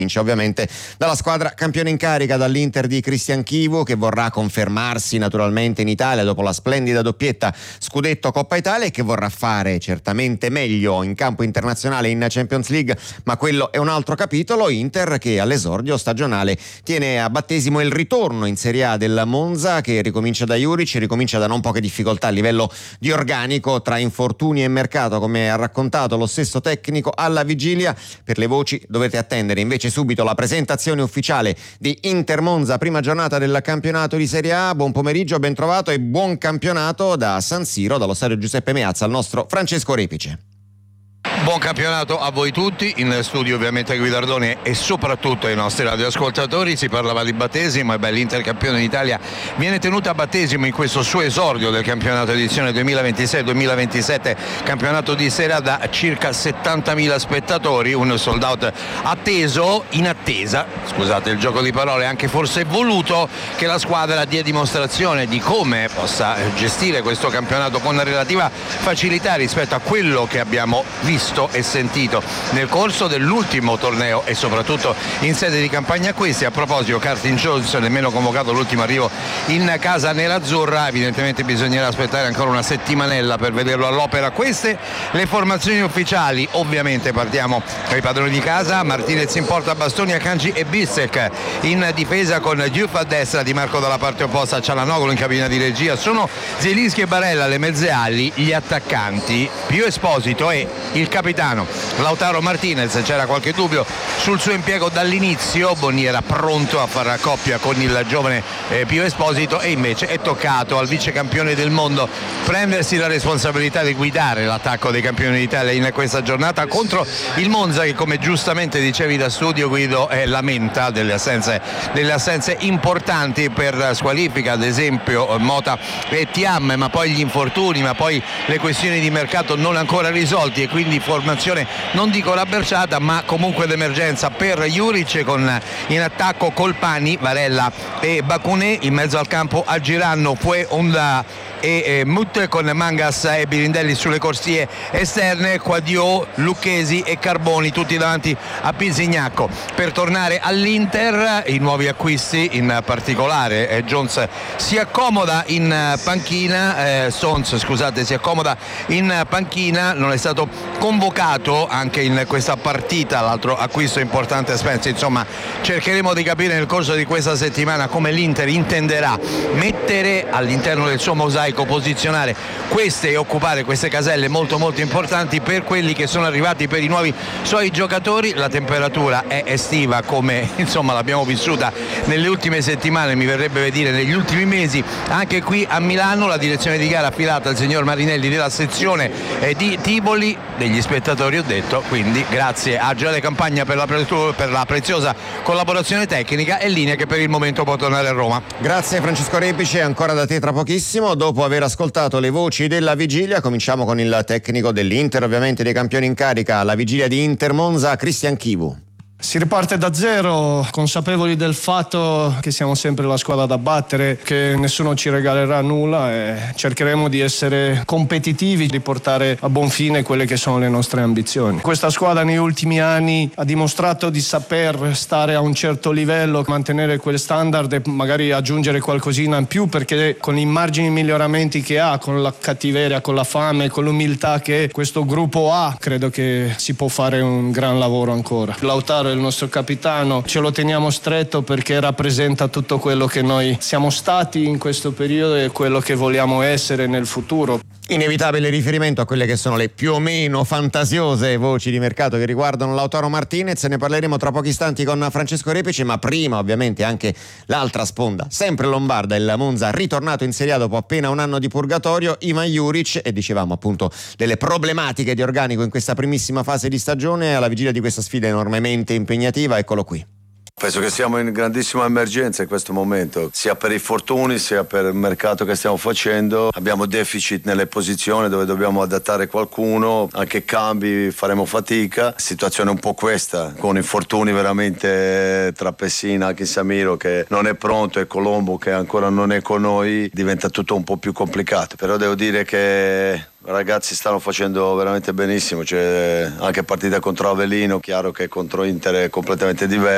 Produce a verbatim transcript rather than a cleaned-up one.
Vince ovviamente dalla squadra campione in carica, dall'Inter di Christian Chivu, che vorrà confermarsi naturalmente in Italia dopo la splendida doppietta Scudetto Coppa Italia e che vorrà fare certamente meglio in campo internazionale in Champions League, ma quello è un altro capitolo. Inter che all'esordio stagionale tiene a battesimo il ritorno in Serie A del Monza, che ricomincia da Juric, ricomincia da non poche difficoltà a livello di organico tra infortuni e mercato, come ha raccontato lo stesso tecnico alla vigilia. Per le voci dovete attendere invece subito la presentazione ufficiale di Inter Monza, prima giornata del campionato di Serie A. Buon pomeriggio, ben trovato e buon campionato da San Siro, dallo stadio Giuseppe Meazza, al nostro Francesco Repice. Buon campionato a voi tutti, in studio ovviamente Guidardoni e soprattutto ai nostri radioascoltatori. Si parlava di battesimo e beh, l'Inter campione d'Italia viene tenuta a battesimo in questo suo esordio del campionato edizione duemilaventisei duemilaventisette, campionato di Serie A, da circa settantamila spettatori, un sold out atteso, in attesa, scusate il gioco di parole, anche forse voluto, che la squadra dia dimostrazione di come possa gestire questo campionato con relativa facilità rispetto a quello che abbiamo visto e sentito nel corso dell'ultimo torneo e soprattutto in sede di campagna acquisti. A proposito, Curtis Jones nemmeno convocato, l'ultimo arrivo in casa nerazzurra, evidentemente bisognerà aspettare ancora una settimanella per vederlo all'opera. Queste le formazioni ufficiali. Ovviamente partiamo dai padroni di casa: Martinez in porta, Bastoni, Akanji e Bissek in difesa, con Diouf a destra, Di Marco dalla parte opposta, Cialanoglu in cabina di regia. Sono Zielinski e Barella le mezze ali, gli attaccanti Pio Esposito e il capitano Lautaro Martinez. C'era qualche dubbio sul suo impiego dall'inizio, Bonni era pronto a fare coppia con il giovane eh, Pio Esposito, e invece è toccato al vice campione del mondo prendersi la responsabilità di guidare l'attacco dei campioni d'Italia in questa giornata contro il Monza, che come giustamente dicevi da studio, Guido, eh, lamenta delle assenze, delle assenze importanti per squalifica, ad esempio Mota e Thiam, ma poi gli infortuni, ma poi le questioni di mercato non ancora risolti, e quindi formazione non dico rabberciata ma comunque d'emergenza per Juric, con in attacco Colpani, Varella e Bacunè, in mezzo al campo aggiranno Pue, Onda e eh, Mut, con Mangas e Birindelli sulle corsie esterne, Quadio, Lucchesi e Carboni tutti davanti a Pisignacco. Per tornare all'Inter, i nuovi acquisti, in particolare eh, Jones si accomoda in panchina, eh, Stones scusate si accomoda in panchina, non è stato convocato anche in questa partita. L'altro acquisto importante è Spencer. Insomma, cercheremo di capire nel corso di questa settimana come l'Inter intenderà mettere all'interno del suo mosaico, posizionare queste e occupare queste caselle molto molto importanti per quelli che sono arrivati, per i nuovi suoi giocatori. La temperatura è estiva come insomma l'abbiamo vissuta nelle ultime settimane, mi verrebbe a dire negli ultimi mesi, anche qui a Milano. La direzione di gara affidata al signor Marinelli della sezione eh, di Tivoli, degli spettatori ho detto, quindi grazie a Gioele Campagna per la, pre- per la preziosa collaborazione tecnica, e linea che per il momento può tornare a Roma. Grazie Francesco Repice, ancora da te tra pochissimo. Dopo aver ascoltato le voci della vigilia, cominciamo con il tecnico dell'Inter, ovviamente dei campioni in carica alla vigilia di Inter Monza, Christian Chivu. Si riparte da zero, consapevoli del fatto che siamo sempre la squadra da battere, che nessuno ci regalerà nulla, e cercheremo di essere competitivi, di portare a buon fine quelle che sono le nostre ambizioni. Questa squadra negli ultimi anni ha dimostrato di saper stare a un certo livello, mantenere quel standard e magari aggiungere qualcosina in più, perché con i margini di miglioramenti che ha, con la cattiveria, con la fame, con l'umiltà che questo gruppo ha, credo che si può fare un gran lavoro ancora. Lautaro il nostro capitano, ce lo teniamo stretto perché rappresenta tutto quello che noi siamo stati in questo periodo e quello che vogliamo essere nel futuro. Inevitabile riferimento a quelle che sono le più o meno fantasiose voci di mercato che riguardano Lautaro Martinez. Ne parleremo tra pochi istanti con Francesco Repice, ma prima ovviamente anche l'altra sponda, sempre lombarda, il Monza ritornato in Serie A dopo appena un anno di purgatorio, Ivan Juric, e dicevamo appunto delle problematiche di organico in questa primissima fase di stagione alla vigilia di questa sfida enormemente impegnativa. Eccolo qui. Penso che siamo in grandissima emergenza in questo momento, sia per i fortuni sia per il mercato che stiamo facendo. Abbiamo deficit nelle posizioni dove dobbiamo adattare qualcuno, anche cambi faremo fatica. Situazione un po' questa, con infortuni veramente tra Pessina, anche Samiro che non è pronto e Colombo che ancora non è con noi, diventa tutto un po' più complicato. Però devo dire che ragazzi stanno facendo veramente benissimo, cioè, anche partita contro Avellino, chiaro che contro Inter è completamente diverso.